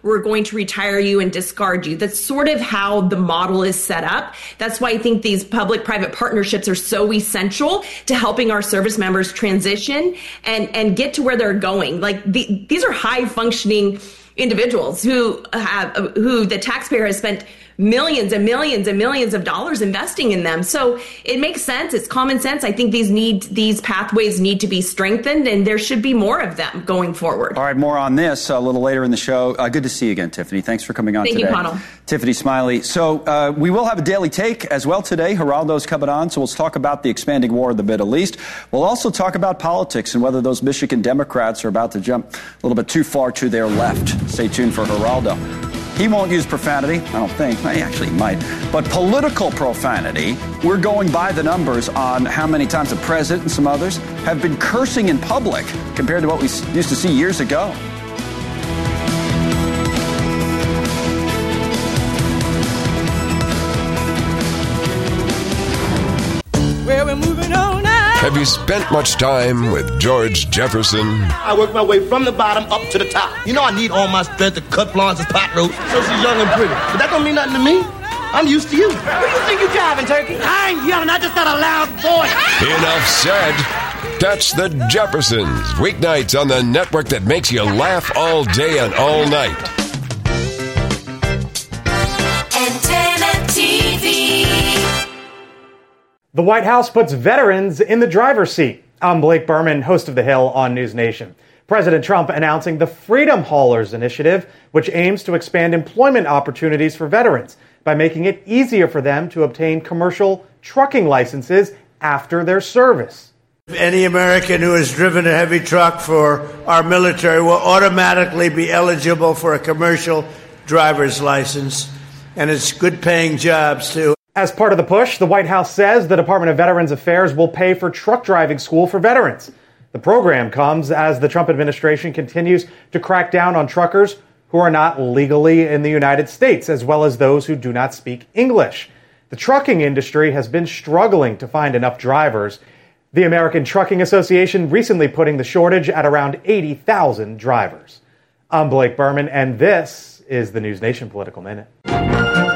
we're going to retire you and discard you. That's sort of how the model is set up. That's why I think these public-private partnerships are so essential to helping our service members transition and get to where they're going. Like these are high-functioning individuals who the taxpayer has spent millions and millions and millions of dollars investing in them. So it makes sense. It's common sense. I think these pathways need to be strengthened, and there should be more of them going forward. All right, more on this a little later in the show. Good to see you again, Tiffany. Thanks for coming on today. Thank you, Connell. Tiffany Smiley. So we will have a daily take as well today. Geraldo's coming on, so we'll talk about the expanding war in the Middle East. We'll also talk about politics and whether those Michigan Democrats are about to jump a little bit too far to their left. Stay tuned for Geraldo. He won't use profanity, I don't think. Well, he actually might. But political profanity, we're going by the numbers on how many times the president and some others have been cursing in public compared to what we used to see years ago. Well, we're moving on now. Have you spent much time with George Jefferson? I work my way from the bottom up to the top. You know I need all my strength to cut Florence's pot roast so she's young and pretty. But that don't mean nothing to me. I'm used to you. Where do you think you're driving, Turkey? I ain't yelling. I just got a loud voice. Enough said. That's the Jeffersons. Weeknights on the network that makes you laugh all day and all night. Antenna TV. The White House puts veterans in the driver's seat. I'm Blake Berman, host of The Hill on News Nation. President Trump announcing the Freedom Haulers Initiative, which aims to expand employment opportunities for veterans by making it easier for them to obtain commercial trucking licenses after their service. Any American who has driven a heavy truck for our military will automatically be eligible for a commercial driver's license, and it's good-paying jobs, too. As part of the push, the White House says the Department of Veterans Affairs will pay for truck driving school for veterans. The program comes as the Trump administration continues to crack down on truckers who are not legally in the United States, as well as those who do not speak English. The trucking industry has been struggling to find enough drivers. The American Trucking Association recently putting the shortage at around 80,000 drivers. I'm Blake Berman, and this is the News Nation Political Minute.